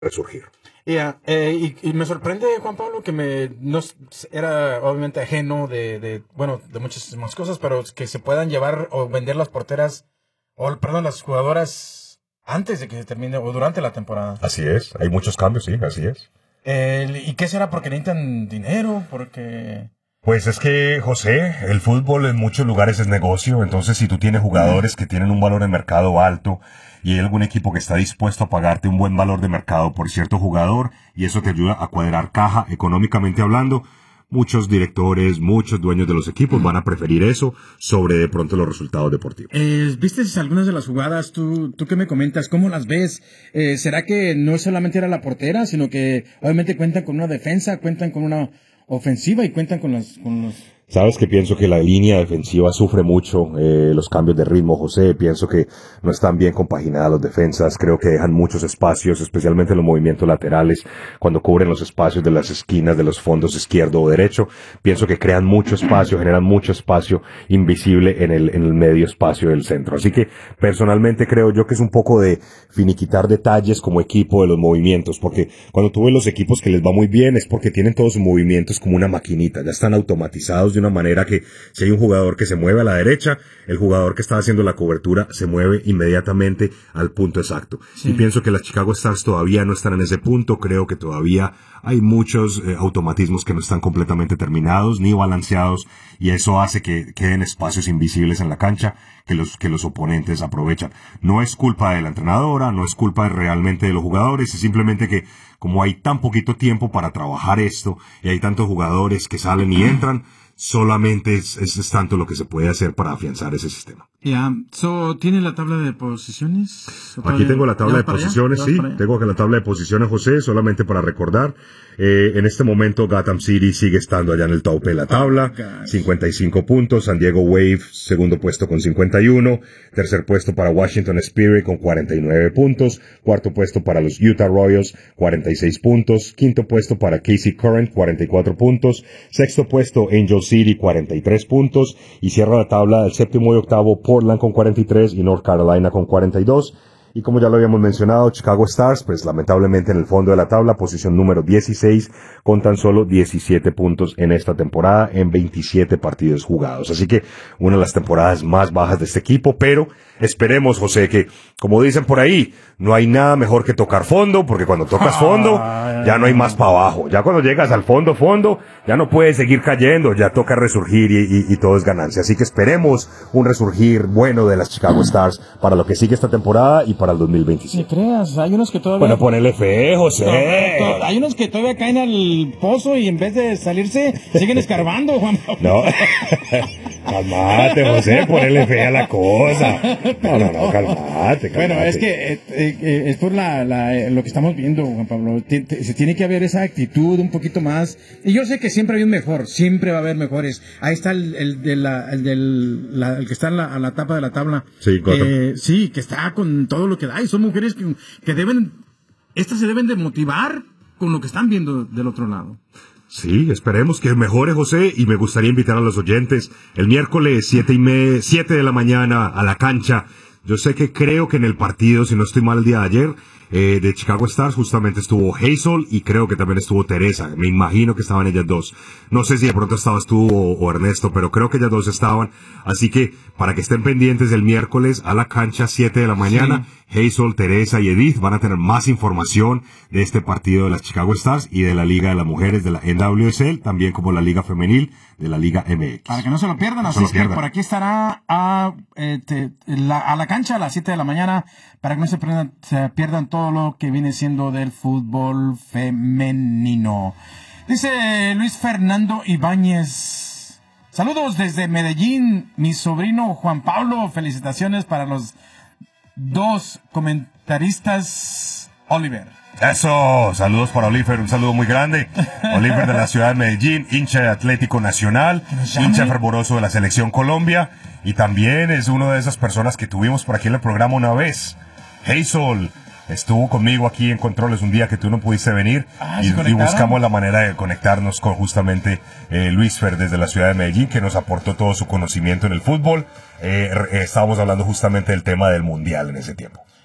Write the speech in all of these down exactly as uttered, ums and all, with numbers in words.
resurgir. Yeah, eh, y, y me sorprende, Juan Pablo, que me no era obviamente ajeno de, de bueno de muchas más cosas, pero que se puedan llevar o vender las porteras o perdón las jugadoras antes de que se termine o durante la temporada. Así es, hay muchos cambios, sí, así es. Eh, ¿Y qué será? ¿Porque necesitan dinero? Porque Pues es que, José, el fútbol en muchos lugares es negocio, entonces si tú tienes jugadores que tienen un valor de mercado alto y hay algún equipo que está dispuesto a pagarte un buen valor de mercado por cierto jugador y eso te ayuda a cuadrar caja económicamente hablando, muchos directores, muchos dueños de los equipos van a preferir eso sobre de pronto los resultados deportivos. Eh, ¿Viste algunas de las jugadas? ¿Tú, tú qué me comentas? ¿Cómo las ves? Eh, ¿Será que no solamente era la portera, sino que obviamente cuentan con una defensa, cuentan con una ofensiva y cuentan con los... Con los... Sabes que pienso que la línea defensiva sufre mucho eh, los cambios de ritmo, José. Pienso que no están bien compaginadas las defensas. Creo que dejan muchos espacios, especialmente en los movimientos laterales, cuando cubren los espacios de las esquinas de los fondos izquierdo o derecho. Pienso que crean mucho espacio, generan mucho espacio invisible en el, en el medio espacio del centro. Así que personalmente creo yo que es un poco de finiquitar detalles como equipo de los movimientos, porque cuando tú ves los equipos que les va muy bien es porque tienen todos sus movimientos como una maquinita, ya están automatizados de una manera que si hay un jugador que se mueve a la derecha, el jugador que está haciendo la cobertura se mueve inmediatamente al punto exacto. Sí. Y pienso que las Chicago Stars todavía no están en ese punto, creo que todavía hay muchos eh, automatismos que no están completamente terminados ni balanceados y eso hace que queden espacios invisibles en la cancha que los, que los oponentes aprovechan. No es culpa de la entrenadora, no es culpa realmente de los jugadores, es simplemente que como hay tan poquito tiempo para trabajar esto y hay tantos jugadores que salen y entran, solamente es, es, es tanto lo que se puede hacer para afianzar ese sistema. Ya, yeah. So, ¿tiene la tabla de posiciones? Aquí tengo la tabla de posiciones, sí. Tengo aquí la tabla de posiciones, José, solamente para recordar. Eh, en este momento Gotham City sigue estando allá en el tope de la tabla. Oh, cincuenta y cinco puntos. San Diego Wave, segundo puesto con cincuenta y uno. Tercer puesto para Washington Spirit con cuarenta y nueve puntos. Cuarto puesto para los Utah Royals, cuarenta y seis puntos. Quinto puesto para K C Current, cuarenta y cuatro puntos. Sexto puesto Angel City, cuarenta y tres puntos. Y cierra la tabla el séptimo y octavo Portland con cuarenta y tres y North Carolina con cuarenta y dos. Y como ya lo habíamos mencionado, Chicago Stars, pues lamentablemente en el fondo de la tabla, posición número dieciséis, con tan solo diecisiete puntos en esta temporada, en veintisiete partidos jugados. Así que una de las temporadas más bajas de este equipo, pero esperemos, José, que como dicen por ahí, no hay nada mejor que tocar fondo, porque cuando tocas fondo, ya no hay más para abajo. Ya cuando llegas al fondo, fondo, ya no puedes seguir cayendo, ya toca resurgir y, y, y todo es ganancia. Así que esperemos un resurgir bueno de las Chicago Stars para lo que sigue esta temporada y para el dos mil veintisiete. Ni creas, hay unos que todavía... Bueno, ponele fe, José. To, to, hay unos que todavía caen al pozo y en vez de salirse, siguen escarbando, Juan Pablo. No, calmate, José, ponele fe a la cosa. No, no, no, calmate, calmate. Bueno, es que eh, eh, es por la, la, eh, lo que estamos viendo, Juan Pablo. T -t se tiene que haber esa actitud un poquito más. Y yo sé que siempre hay un mejor, siempre va a haber mejores. Ahí está el, el, de la, el, del, la, el que está en la, a la tapa de la tabla. Sí, eh, sí, que está con todo lo que da. Y son mujeres que, que deben, estas se deben de motivar con lo que están viendo del otro lado. Sí, esperemos que mejore, José, y me gustaría invitar a los oyentes el miércoles siete y me, siete de la mañana a la cancha. Yo sé que creo que en el partido, si no estoy mal el día de ayer, eh, de Chicago Stars, justamente estuvo Hazel y creo que también estuvo Teresa. Me imagino que estaban ellas dos. No sé si de pronto estabas tú o, o Ernesto, pero creo que ellas dos estaban. Así que, para que estén pendientes el miércoles a la cancha, siete de la mañana, sí. Hazel, Teresa y Edith van a tener más información de este partido de las Chicago Stars y de la Liga de las Mujeres de la N W S L, también como la Liga Femenil de la Liga M X. Para que no se lo pierdan, no así es que por aquí estará a, eh, te, la, a la cancha a las siete de la mañana, para que no se pierdan, se pierdan todo lo que viene siendo del fútbol femenino. Dice Luis Fernando Ibáñez: saludos desde Medellín, mi sobrino Juan Pablo, felicitaciones para los dos comentaristas. Oliver. Eso, saludos para Oliver, un saludo muy grande. Oliver de la ciudad de Medellín, hincha de Atlético Nacional, hincha fervoroso de la Selección Colombia y también es una de esas personas que tuvimos por aquí en el programa una vez. Hazel estuvo conmigo aquí en Controles un día que tú no pudiste venir ah, y, y buscamos la manera de conectarnos con justamente eh, Luis Fer desde la ciudad de Medellín, que nos aportó todo su conocimiento en el fútbol. Eh, eh, estábamos hablando justamente del tema del Mundial en ese tiempo.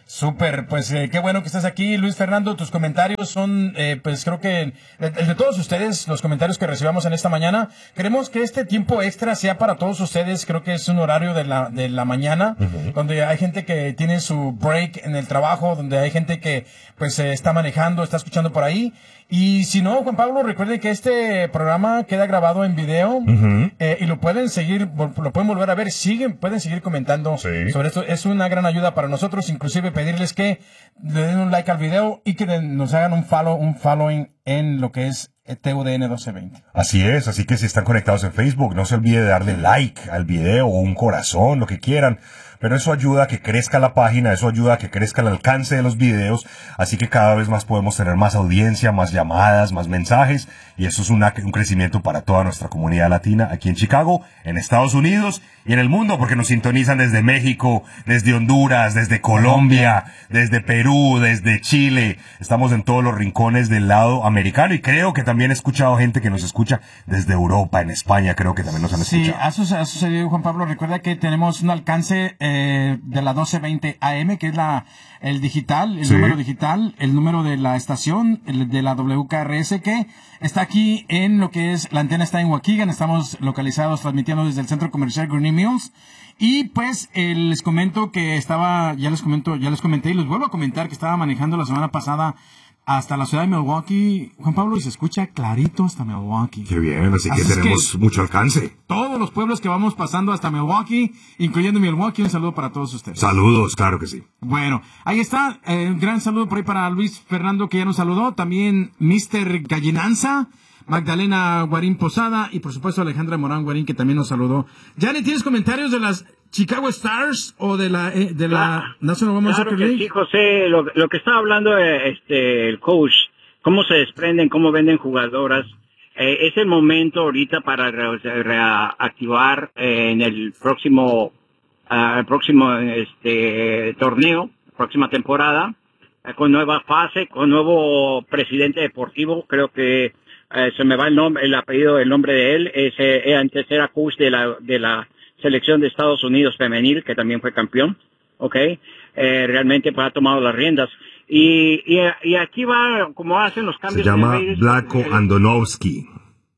Súper, pues eh, qué bueno que estás aquí, Luis Fernando. Tus comentarios son, eh, pues creo que el de, de todos ustedes, los comentarios que recibamos en esta mañana. Queremos que este tiempo extra sea para todos ustedes. Creo que es un horario de la de la mañana, uh-huh. donde hay gente que tiene su break en el trabajo, donde hay gente que pues eh, está manejando, está escuchando por ahí. Y si no, Juan Pablo, recuerden que este programa queda grabado en video uh-huh. eh, y lo pueden seguir, lo pueden volver a ver, siguen, pueden seguir comentando sí. sobre esto. Es una gran ayuda para nosotros, inclusive pedirles que le den un like al video y que nos hagan un follow, un following en lo que es T U D N doce veinte. Así es, así que si están conectados en Facebook, no se olvide de darle like al video o un corazón, lo que quieran. Pero eso ayuda a que crezca la página, eso ayuda a que crezca el alcance de los videos, así que cada vez más podemos tener más audiencia, más llamadas, más mensajes, y eso es una, un crecimiento para toda nuestra comunidad latina aquí en Chicago, en Estados Unidos y en el mundo, porque nos sintonizan desde México, desde Honduras, desde Colombia, desde Perú, desde Chile. Estamos en todos los rincones del lado americano y creo que también he escuchado gente que nos escucha desde Europa, en España, creo que también nos han escuchado. Sí, eso ha sucedido, Juan Pablo. Recuerda que tenemos un alcance eh, de la doce veinte A M, que es la el digital, el sí. número digital, el número de la estación, el de la W K R S, que está aquí en lo que es, la antena está en Waukegan, estamos localizados transmitiendo desde el centro comercial Green Mills. Y pues eh, les comento que estaba, ya les comento, ya les comenté y les vuelvo a comentar que estaba manejando la semana pasada hasta la ciudad de Milwaukee, Juan Pablo, y se escucha clarito hasta Milwaukee. Qué bien, así, así que tenemos que mucho alcance. Todos los pueblos que vamos pasando hasta Milwaukee, incluyendo Milwaukee, un saludo para todos ustedes. Saludos, claro que sí. Bueno, ahí está, eh, un gran saludo por ahí para Luis Fernando, que ya nos saludó, también mister Gallinanza, Magdalena Guarín Posada, y por supuesto Alejandra Morán Guarín, que también nos saludó. Yanni, ¿tienes comentarios de las Chicago Stars o de la eh, de la claro, National Women's claro Soccer que League? Sí, José, lo, lo que estaba hablando eh, este el coach, cómo se desprenden, cómo venden jugadoras, eh, es el momento ahorita para re, reactivar eh, en el próximo uh, el próximo este torneo, próxima temporada, eh, con nueva fase, con nuevo presidente deportivo. Creo que eh, se me va el nombre, el apellido, el nombre de él, es eh, antes era coach de la de la selección de Estados Unidos femenil, que también fue campeón, ¿ok? Eh, realmente pues ha tomado las riendas. Y, y, y aquí va, como hacen los cambios. Se llama Vlatko Andonovski.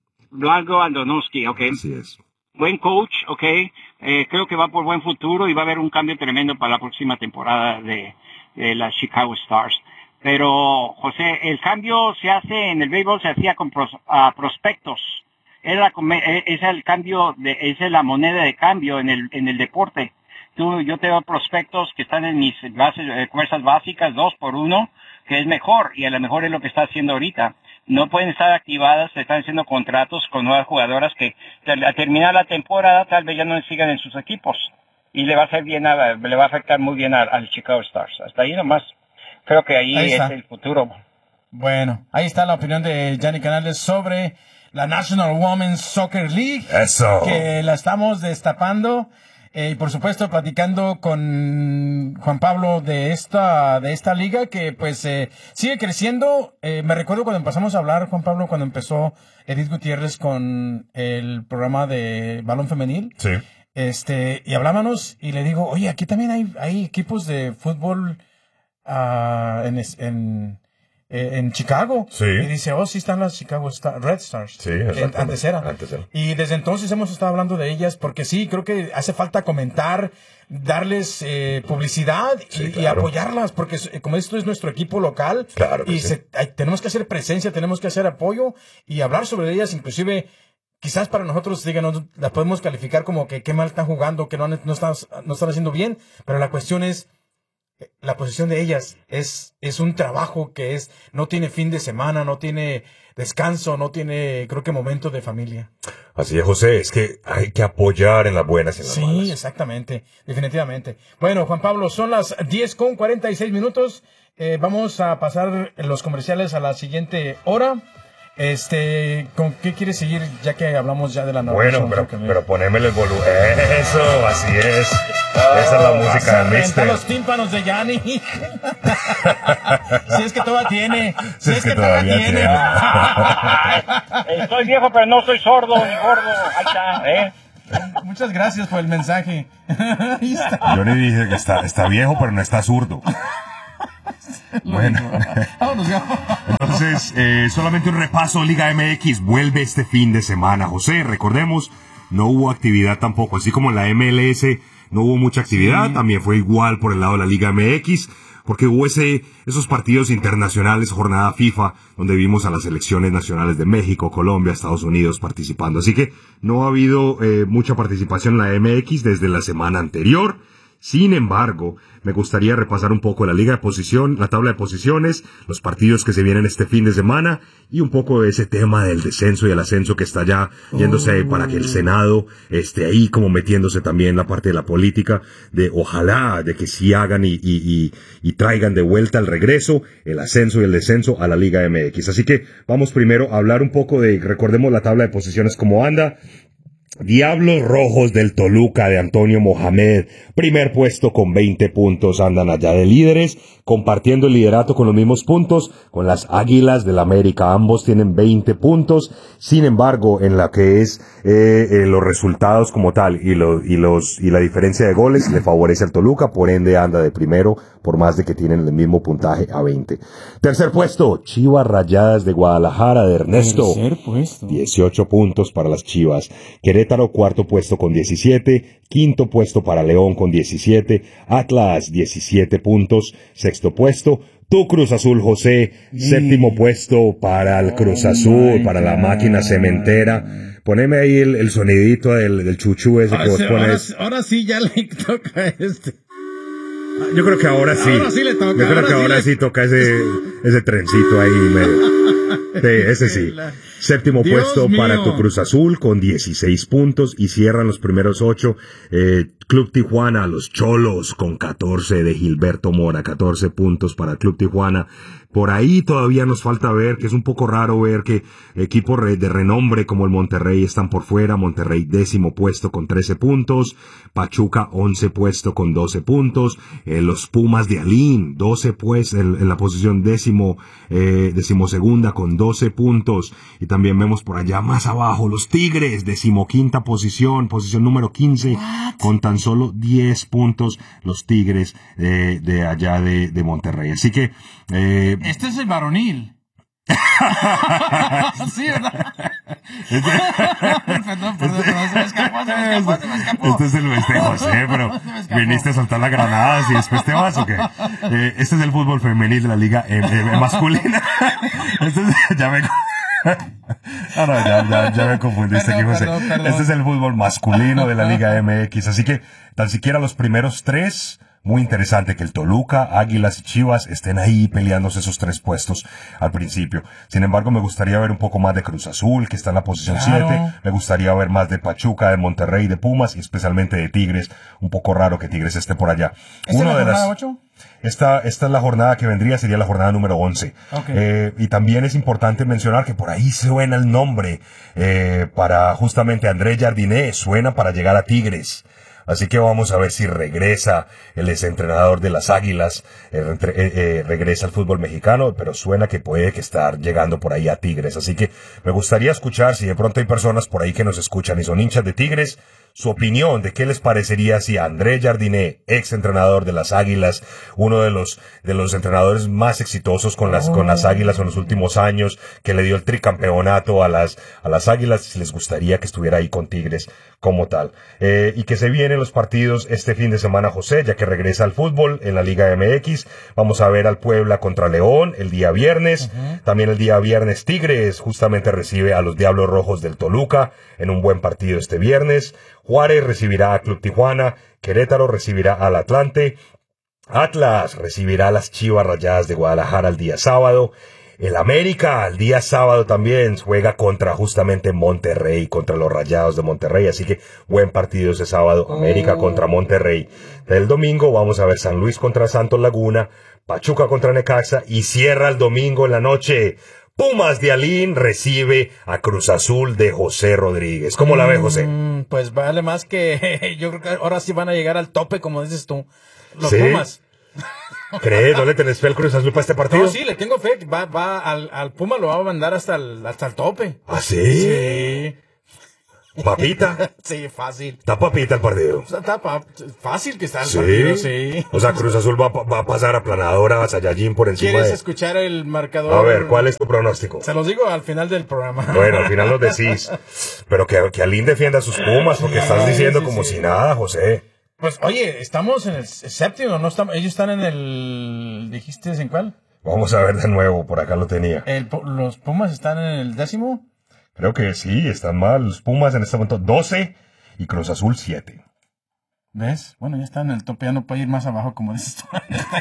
Vlatko Andonovski, ¿ok? Así es. Buen coach, ¿ok? Eh, creo que va por buen futuro y va a haber un cambio tremendo para la próxima temporada de, de las Chicago Stars. Pero, José, el cambio se hace en el béisbol, se hacía con pros, uh, prospectos. Es, la, es el cambio, de, es la moneda de cambio en el, en el deporte. Tú, yo tengo prospectos que están en mis bases, eh, fuerzas básicas, dos por uno, que es mejor, y a lo mejor es lo que está haciendo ahorita. No pueden estar activadas, se están haciendo contratos con nuevas jugadoras que al terminar la temporada tal vez ya no sigan en sus equipos. Y le va a hacer bien a, le va a afectar muy bien al, al Chicago Stars. Hasta ahí nomás. Creo que ahí, ahí es el futuro. Bueno, ahí está la opinión de Gianni Canales sobre la National Women's Soccer League. Eso. Que la estamos destapando. Eh, y por supuesto platicando con Juan Pablo de esta de esta liga que pues eh, sigue creciendo. Eh, me recuerdo cuando empezamos a hablar, Juan Pablo, cuando empezó Edith Gutiérrez con el programa de balón femenil. Sí. Este, y hablábamos y le digo, oye, aquí también hay, hay equipos de fútbol uh, en, en en Chicago. Sí. Y dice, oh, sí están las Chicago Star, Red Stars. Sí, en, antes era. Antes era. Y desde entonces hemos estado hablando de ellas porque sí, creo que hace falta comentar, darles eh, publicidad sí, y, claro. y apoyarlas porque como esto es nuestro equipo local claro y sí. se, hay, tenemos que hacer presencia, tenemos que hacer apoyo y hablar sobre ellas, inclusive quizás para nosotros, díganos, las podemos calificar como que qué mal están jugando, que no, no, están, no están haciendo bien, pero la cuestión es la posición de ellas es, es un trabajo que es, no tiene fin de semana, no tiene descanso, no tiene, creo que momento de familia. Así es, José, es que hay que apoyar en las buenas y en las sí, malas. Sí, exactamente, definitivamente. Bueno, Juan Pablo, son las diez con cuarenta y seis minutos. Eh, vamos a pasar los comerciales a la siguiente hora. Este, ¿con qué quieres seguir ya que hablamos ya de la novela? Bueno, pero, pero ponémele el volumen. Eso, así es. Oh, esa es la música de mister los tímpanos de Yanni. Si es que todavía tiene. Si, si es, es que, que todavía, todavía tiene. tiene. Estoy viejo, pero no soy sordo ni gordo. Ahí está, ¿eh? Muchas gracias por el mensaje. Yo le dije que está, está viejo, pero no está zurdo. Bueno, entonces, eh, solamente un repaso. Liga M X vuelve este fin de semana. José, recordemos, no hubo actividad tampoco, así como en la M L S no hubo mucha actividad, sí. También fue igual por el lado de la Liga M X, porque hubo ese, esos partidos internacionales, jornada FIFA, donde vimos a las selecciones nacionales de México, Colombia, Estados Unidos participando. Así que no ha habido eh, mucha participación en la M X desde la semana anterior. Sin embargo, me gustaría repasar un poco la liga de posición, la tabla de posiciones, los partidos que se vienen este fin de semana y un poco de ese tema del descenso y el ascenso que está ya yéndose oh. para que el Senado esté ahí como metiéndose también la parte de la política, de ojalá de que sí hagan y, y, y, y traigan de vuelta el regreso, el ascenso y el descenso a la Liga M X. Así que vamos primero a hablar un poco de, recordemos la tabla de posiciones como anda. Diablos Rojos del Toluca de Antonio Mohamed, primer puesto con veinte puntos, andan allá de líderes, compartiendo el liderato con los mismos puntos, con las Águilas del América, ambos tienen veinte puntos, sin embargo, en la que es eh, eh, los resultados como tal y, lo, y, los, y la diferencia de goles le favorece al Toluca, por ende anda de primero, por más de que tienen el mismo puntaje a veinte. Tercer puesto, Chivas Rayadas de Guadalajara de Ernesto, tercer puesto, dieciocho puntos para las Chivas. Querétaro, cuarto puesto con diecisiete, quinto puesto para León con diecisiete, Atlas diecisiete puntos, sexto puesto, tu Cruz Azul, José, sí. Séptimo puesto para el Cruz Azul, oh para la máquina cementera. Poneme ahí el, el sonidito del, del chuchu ese ah, que vos pones. Ahora, ahora sí ya le toca este. Yo creo que ahora sí. Ahora sí le toca. Yo creo ahora que ahora sí, le... sí toca ese, ese trencito ahí medio. Sí, ese sí. Séptimo Dios puesto mío. Para tu Cruz Azul con dieciséis puntos y cierran los primeros ocho. Eh, Club Tijuana, los Cholos con catorce de Gilberto Mora, catorce puntos para Club Tijuana. Por ahí todavía nos falta ver, que es un poco raro ver que equipos de renombre como el Monterrey están por fuera. Monterrey décimo puesto con trece puntos. Pachuca once puesto con doce puntos. Eh, los Pumas de Alín, doce pues en, en la posición décimo, eh, decimosegunda con doce puntos. Y también vemos por allá más abajo los Tigres, decimoquinta posición, posición número quince, What? Con tan solo diez puntos los Tigres eh, de allá de, de Monterrey. Así que eh, este es el varonil. Sí, ¿verdad? Este, perdón, perdón, perdón, se me escapó, se me escapó, se me escapó. Este es el este José, pero viniste a soltar las granadas y después te vas, ¿o qué? Eh, este es el fútbol femenil de la liga eh, eh, masculina. Este es, ya me... Ah, no, ya, ya, ya me confundiste aquí, José. Perdón, perdón. Este es el fútbol masculino de la Liga M X, así que tan siquiera los primeros tres, muy interesante que el Toluca, Águilas y Chivas estén ahí peleándose esos tres puestos al principio. Sin embargo, me gustaría ver un poco más de Cruz Azul, que está en la posición siete. Claro. Me gustaría ver más de Pachuca, de Monterrey, de Pumas y especialmente de Tigres. Un poco raro que Tigres esté por allá. ¿Esta Uno es la de jornada las... ocho? Esta, esta es la jornada que vendría, sería la jornada número once. Okay. Eh, y también es importante mencionar que por ahí suena el nombre eh, para justamente Andrés Jardiné, suena para llegar a Tigres. Así que vamos a ver si regresa el exentrenador de las Águilas, eh, eh, eh, regresa al fútbol mexicano, pero suena que puede que estar llegando por ahí a Tigres. Así que me gustaría escuchar, si de pronto hay personas por ahí que nos escuchan y son hinchas de Tigres, su opinión de qué les parecería si Andrés Jardiné, ex entrenador de las Águilas, uno de los de los entrenadores más exitosos con las oh. con las Águilas en los últimos años, que le dio el tricampeonato a las a las Águilas, si les gustaría que estuviera ahí con Tigres como tal. Eh, y que se vienen los partidos este fin de semana, José, ya que regresa al fútbol en la Liga M X. Vamos a ver al Puebla contra León el día viernes. Uh-huh. También el día viernes Tigres justamente recibe a los Diablos Rojos del Toluca en un buen partido este viernes. Juárez recibirá a Club Tijuana, Querétaro recibirá al Atlante, Atlas recibirá a las Chivas Rayadas de Guadalajara el día sábado, el América el día sábado también juega contra justamente Monterrey, contra los Rayados de Monterrey, así que buen partido ese sábado, América oh. contra Monterrey. El domingo vamos a ver San Luis contra Santos Laguna, Pachuca contra Necaxa y cierra el domingo en la noche. Pumas de Alín recibe a Cruz Azul de José Rodríguez. ¿Cómo la ves, José? Mm, pues vale más que... Yo creo que ahora sí van a llegar al tope, como dices tú. Los ¿Sí? Pumas. ¿Crees? ¿No le tenés fe al Cruz Azul para este partido? No, sí, le tengo fe. Va, va al, al Puma lo va a mandar hasta el, hasta el tope. ¿Ah, sí? Sí. ¿Papita? Sí, fácil. Está papita el partido. O sea, está pa- fácil que está el ¿Sí? partido, sí. O sea, Cruz Azul va, va a pasar a Planadora, a Saiyajin por encima ¿Quieres de... escuchar el marcador? A ver, ¿cuál es tu pronóstico? Se los digo al final del programa. Bueno, al final lo decís. Pero que, que Alín defienda a sus Pumas, porque estás Sí, diciendo sí, como sí. si nada, José. Pues, oye, estamos en el séptimo, ¿no? Estamos, ellos están en el... ¿Dijiste en cuál? Vamos a ver de nuevo, por acá lo tenía. El, ¿Los Pumas están en el décimo? Creo que sí, están mal. Los Pumas en este momento doce y Cruz Azul siete. ¿Ves? Bueno, ya está en el tope, ya no puede ir más abajo, como dices tú.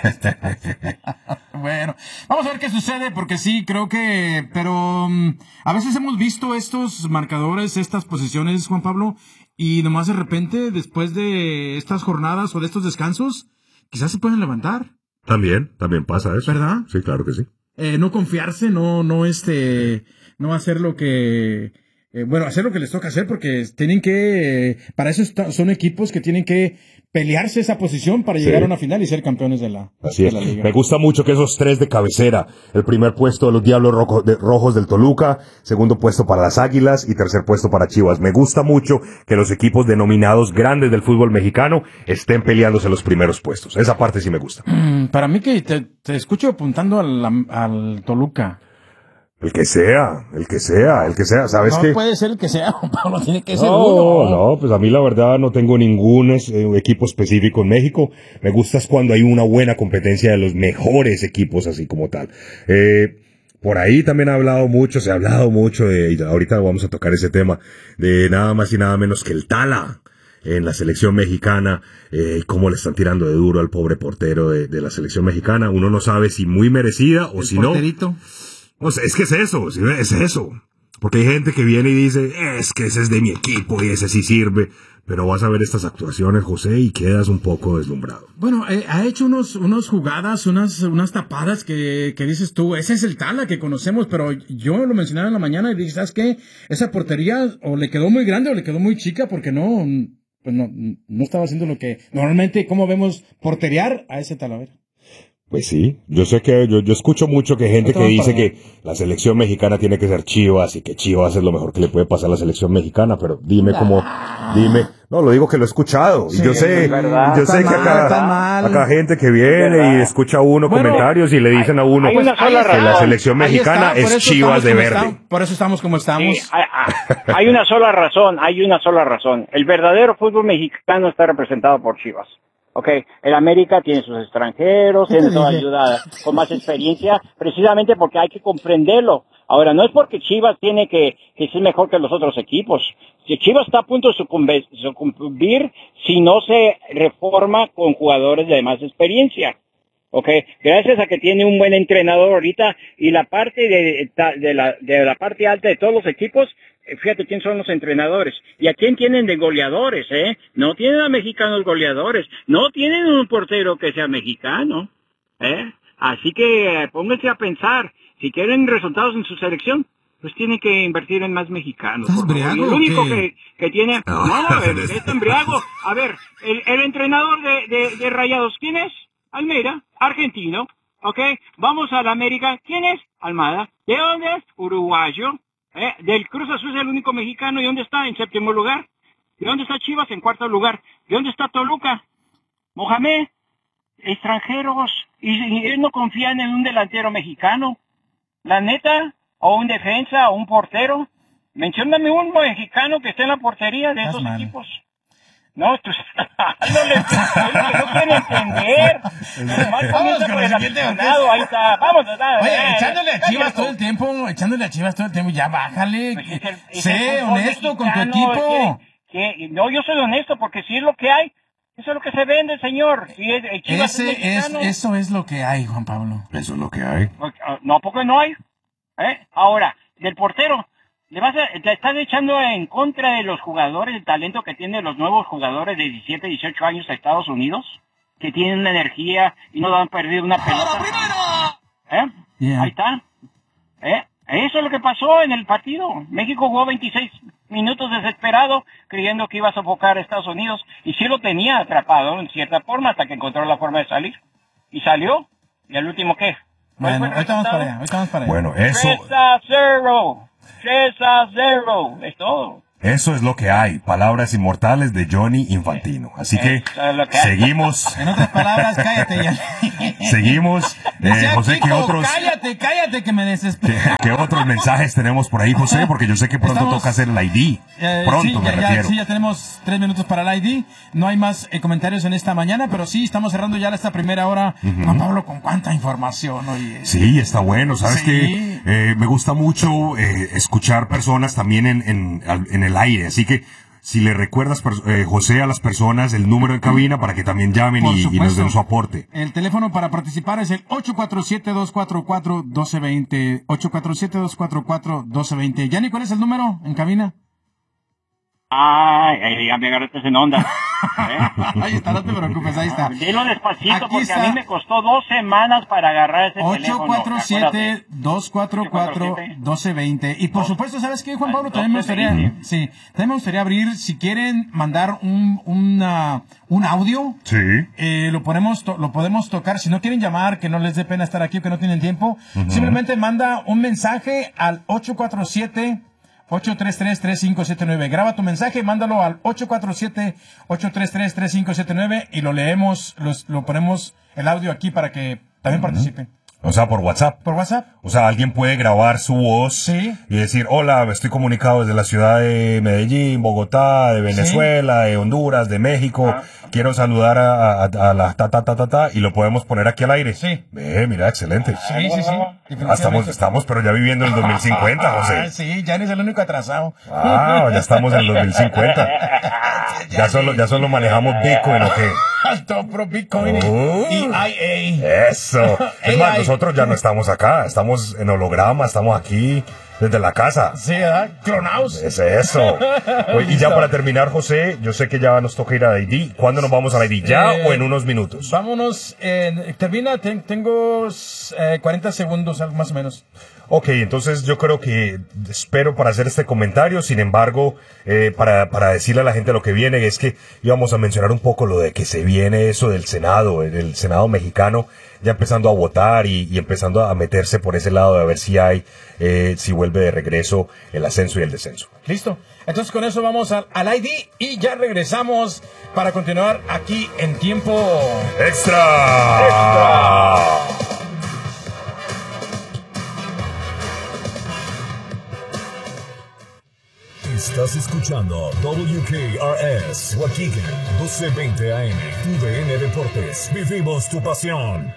Bueno, vamos a ver qué sucede, porque sí, creo que... Pero um, a veces hemos visto estos marcadores, estas posiciones, Juan Pablo, y nomás de repente, después de estas jornadas o de estos descansos, quizás se pueden levantar. También, también pasa eso. ¿Verdad? Sí, claro que sí. Eh, no confiarse, no, no, este, no hacer lo que... Eh, bueno, hacer lo que les toca hacer, porque tienen que, eh, para eso está, son equipos que tienen que pelearse esa posición para llegar Sí. a una final y ser campeones de la, Así de es. la liga. Me gusta mucho que esos tres de cabecera, el primer puesto de los Diablos Rojo- de- Rojos del Toluca, segundo puesto para las Águilas y tercer puesto para Chivas. Me gusta mucho que los equipos denominados grandes del fútbol mexicano estén peleándose los primeros puestos. Esa parte sí me gusta. Mm, para mí que te, te escucho apuntando al, al Toluca. El que sea, el que sea, el que sea. ¿Sabes No qué? puede ser el que sea, Juan Pablo, tiene que ser No, uno. no, pues a mí la verdad no tengo ningún es- eh, equipo específico en México. Me gusta es cuando hay una buena competencia de los mejores equipos así como tal. Eh, por ahí también ha hablado mucho, se ha hablado mucho de, y ahorita vamos a tocar ese tema, de nada más y nada menos que el Tala en la selección mexicana, eh, cómo le están tirando de duro al pobre portero de, de la selección mexicana. Uno no sabe si muy merecida o El si no. porterito. O sea, es que es eso, ¿sí ve? Es eso. Porque hay gente que viene y dice, es que ese es de mi equipo y ese sí sirve. Pero vas a ver estas actuaciones, José, y quedas un poco deslumbrado. Bueno, eh, ha hecho unos, unos jugadas, unas, unas tapadas que, que dices tú, ese es el Tala que conocemos, pero yo lo mencionaba en la mañana y dije, ¿sabes qué? Esa portería o le quedó muy grande o le quedó muy chica porque no, pues no, no estaba haciendo lo que normalmente, ¿cómo vemos porterear a ese Talavera? Pues sí, yo sé que, yo, yo escucho mucho que hay gente que dice que la selección mexicana tiene que ser Chivas y que Chivas es lo mejor que le puede pasar a la selección mexicana, pero dime cómo, dime, no, lo digo que lo he escuchado, y yo sé, yo sé que acá, acá hay gente que viene y escucha a uno Bueno, comentarios y le dicen a uno hay una que sola la razón. selección Ahí mexicana está, por es eso Chivas estamos de como verde. estamos, por eso estamos como estamos. Sí, hay, hay- hay una sola razón, hay una sola razón. El verdadero fútbol mexicano está representado por Chivas. Okay, el América tiene sus extranjeros, tiene toda ayuda con más experiencia, precisamente porque hay que comprenderlo. Ahora, no es porque Chivas tiene que, que ser mejor que los otros equipos. Si Chivas está a punto de sucumbir, sucumbir si no se reforma con jugadores de más experiencia. Okay, gracias a que tiene un buen entrenador ahorita y la parte de, de la de la parte alta de todos los equipos, fíjate quién son los entrenadores y a quién tienen de goleadores, eh, no tienen a mexicanos goleadores, no tienen un portero que sea mexicano, eh, así que eh, pónganse a pensar, si quieren resultados en su selección, pues tienen que invertir en más mexicanos. ¿Estás Por favor. embriago Y el o único qué? que, que tiene, no, no, es, es embriago. A ver, el, el entrenador de, de, de Rayados, ¿quién es? Almeida, argentino, ¿ok? Vamos a la América, ¿quién es? Almada. ¿De dónde es? Uruguayo. ¿Eh? Del Cruz Azul es el único mexicano, ¿y dónde está? En séptimo lugar. ¿De dónde está Chivas? En cuarto lugar. ¿De dónde está Toluca? Mohamed, extranjeros, y, y ellos no confían en un delantero mexicano. La neta, o un defensa, o un portero. Mencióname un mexicano que esté en la portería de Estás esos mal. equipos. No, tú, no le, es lo que no quieren entender. Nomás comienza por el aficionado, ahí está. Vamos, está. Oye, eh, echándole a está Chivas bien, todo el tiempo, echándole a Chivas todo el tiempo, ya bájale. pues es el- es Sé el fútbol honesto con tu mexicano, equipo. que- que- no, yo soy honesto porque si es lo que hay, eso es lo que se vende, señor. Si es, eh, Chivas Ese es es, mexicano. eso es lo que hay, Juan Pablo. Eso es lo que hay. No, porque no hay. ¿Eh? Ahora, del portero, le vas a, te estás echando en contra de los jugadores, el talento que tienen los nuevos jugadores de diecisiete, dieciocho años de Estados Unidos, que tienen una energía y no han perdido una pelota. ¿Eh? Yeah. Ahí está. ¿Eh? Eso es lo que pasó en el partido. México jugó veintiséis minutos desesperado, creyendo que iba a sofocar a Estados Unidos, y sí lo tenía atrapado en cierta forma hasta que encontró la forma de salir. Y salió. ¿Y al último qué? ¿Cuál Bueno, fue el ahorita vamos resultado? para allá, ahorita vamos para allá. Bueno, eso, tres a cero. tres a cero. Es todo. Eso es lo que hay. Palabras inmortales de Johnny Infantino. Así que, que seguimos. En otras palabras, cállate ya. Seguimos. Eh, José, Kiko, ¿qué otros? Cállate, cállate que me desespero. ¿Qué, ¿Qué otros mensajes tenemos por ahí, José? Porque yo sé que pronto Estamos, toca hacer el I D. Eh, Pronto, sí, me ya, ya, refiero. sí, ya tenemos tres minutos para el I D. No hay más eh, comentarios en esta mañana, pero sí, estamos cerrando ya esta primera hora. Uh-huh. Juan Pablo, con cuánta información, oye. Sí, está bueno. Sabes sí. que eh, me gusta mucho eh, escuchar personas también en, en, en el aire. Así que, si le recuerdas, eh, José, a las personas el número de cabina para que también llamen y, y nos den su aporte. El teléfono para participar es el ocho cuatro siete, dos cuatro cuatro, uno dos dos cero. ocho cuatro siete, dos cuatro cuatro, uno dos dos cero. Yanni, ¿cuál es el número en cabina? Ay, ay, ya me agarraste en onda. ¿Eh? Ahí está, no te preocupes, ahí está. Dilo despacito. Aquí porque está. A mí me costó dos semanas para agarrar ese teléfono. ocho cuatro siete, dos cuatro cuatro, uno dos cero cero. Y por supuesto, ¿sabes qué, Juan Pablo? También me gustaría, sí, también me gustaría abrir, si quieren mandar un, una, un audio. Sí. Eh, lo ponemos, to, lo podemos tocar. Si no quieren llamar, que no les dé pena estar aquí o que no tienen tiempo, uh-huh. simplemente manda un mensaje al ocho cuatro siete, ocho tres tres, tres cinco siete nueve. Graba tu mensaje, mándalo al ocho cuatro siete, ocho tres tres, tres cinco siete nueve y lo leemos, los, lo ponemos el audio aquí para que también uh-huh. participen. O sea, por WhatsApp. ¿Por WhatsApp? O sea, alguien puede grabar su voz sí. y decir, hola, me estoy comunicado desde la ciudad de Medellín, Bogotá, de Venezuela, sí. de Honduras, de México. Ah. Quiero saludar a, a, a la ta, ta, ta, ta, ta, y lo podemos poner aquí al aire. Sí. Eh, mira, excelente. Sí, sí, sí. Ah, estamos, estamos, pero ya viviendo en el dos mil cincuenta, José. Ah, sí, ya eres el único atrasado. Ah, ya estamos en el dos mil cincuenta. ya, ya solo, ya solo manejamos Bitcoin, ¿o qué? Alto pro Bitcoin uh, y I A. Eso. Es más, nosotros ya no estamos acá, estamos en holograma, estamos aquí desde la casa. Sí, ¿verdad? Clonados. Es eso. Oye, y ya para terminar, José, yo sé que ya nos toca ir a I D. ¿Cuándo nos vamos a I D? ¿Ya eh, o en unos minutos? Vámonos, eh, termina, ten, tengo eh, cuarenta segundos, algo más o menos. Ok, entonces yo creo que espero para hacer este comentario. Sin embargo, eh, para, para decirle a la gente lo que viene, es que íbamos a mencionar un poco lo de que se viene eso del Senado, el Senado mexicano, ya empezando a votar y, y empezando a meterse por ese lado de a ver si hay, eh, si vuelve de regreso el ascenso y el descenso. Listo. Entonces con eso vamos al, al I D y ya regresamos para continuar aquí en tiempo extra. Extra. Estás escuchando W K R S Waukegan doce veinte A M, U D N Deportes. Vivimos tu pasión.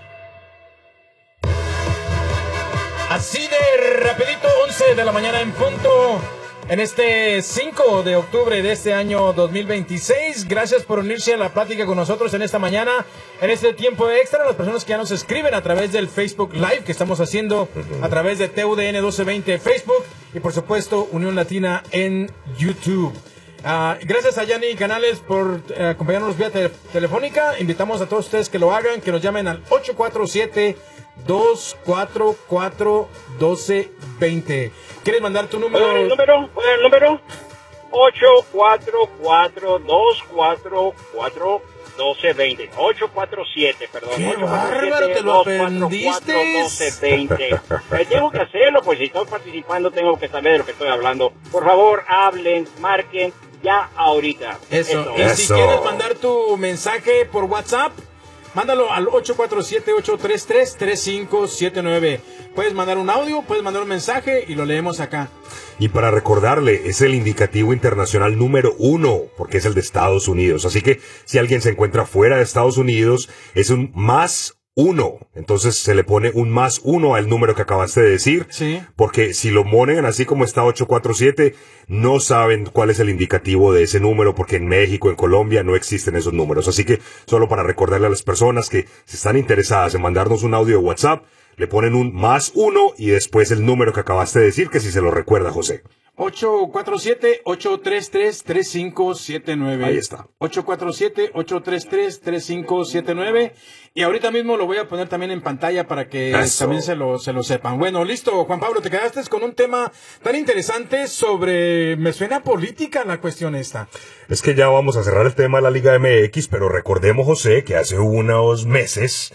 Así de rapidito, once de la mañana en punto. En este cinco de octubre de este año dos mil veintiséis, gracias por unirse a la plática con nosotros en esta mañana, en este tiempo extra, las personas que ya nos escriben a través del Facebook Live que estamos haciendo a través de T U D N doce veinte Facebook y por supuesto Unión Latina en YouTube. Uh, gracias a Yanni Canales por uh, acompañarnos vía te- telefónica. Invitamos a todos ustedes que lo hagan, que nos llamen al ocho cuatro siete, dos cuatro cuatro, uno dos dos cero. ¿Quieres mandar tu número? ¿El número? ¿El número? ocho cuatro cuatro, dos cuatro cuatro, uno dos dos cero. ocho cuatro siete, perdón. ¡Qué ocho cuatro siete, bárbaro! ¿Te lo aprendiste? dos cuatro cuatro, uno dos dos cero. Eh, tengo que hacerlo, pues si estoy participando tengo que saber de lo que estoy hablando. Por favor, hablen, marquen ya ahorita. Eso. Eso. Y Eso. si quieres mandar tu mensaje por WhatsApp, mándalo al ocho cuatro siete, ocho tres tres, tres cinco siete nueve. Puedes mandar un audio, puedes mandar un mensaje y lo leemos acá. Y para recordarle, es el indicativo internacional número uno, porque es el de Estados Unidos. Así que si alguien se encuentra fuera de Estados Unidos, es un más uno. Entonces se le pone un más uno al número que acabaste de decir. Sí. Porque si lo ponen así como está ocho cuatro siete, no saben cuál es el indicativo de ese número, porque en México, en Colombia, no existen esos números. Así que solo para recordarle a las personas que si están interesadas en mandarnos un audio de WhatsApp, le ponen un más uno y después el número que acabaste de decir, que si se lo recuerda, José. ocho cuatro siete, ocho tres tres, tres cinco siete nueve. Ahí está. ocho cuatro siete, ocho tres tres, tres cinco siete nueve. Y ahorita mismo lo voy a poner también en pantalla para que Eso. también se lo, se lo sepan. Bueno, listo, Juan Pablo, te quedaste con un tema tan interesante sobre... Me suena política la cuestión esta. Es que ya vamos a cerrar el tema de la Liga M X, pero recordemos, José, que hace unos meses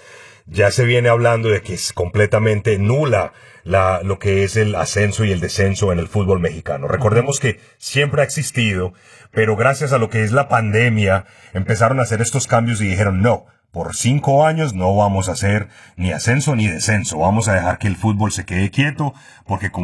ya se viene hablando de que es completamente nula la, lo que es el ascenso y el descenso en el fútbol mexicano. Recordemos que siempre ha existido, pero gracias a lo que es la pandemia, empezaron a hacer estos cambios y dijeron, no, por cinco años no vamos a hacer ni ascenso ni descenso, vamos a dejar que el fútbol se quede quieto, porque como